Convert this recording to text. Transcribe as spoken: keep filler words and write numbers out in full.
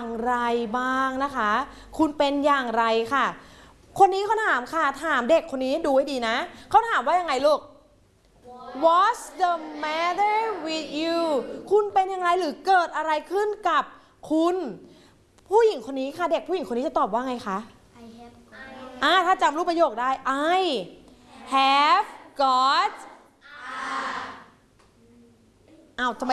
อย่างไรบ้างนะคะคุณเป็นอย่างไรค่ะคนนี้เขาถามค่ะถามเด็กคนนี้ดูให้ดีนะเขาถามว่ายังไงลูก What's the matter with you คุณเป็นยังไงหรือเกิดอะไรขึ้นกับคุณผู้หญิงคนนี้ค่ะเด็กผู้หญิงคนนี้จะตอบว่าไงคะ I have อ่าถ้าจำรูปประโยคได้ I have got อ้าวทำไม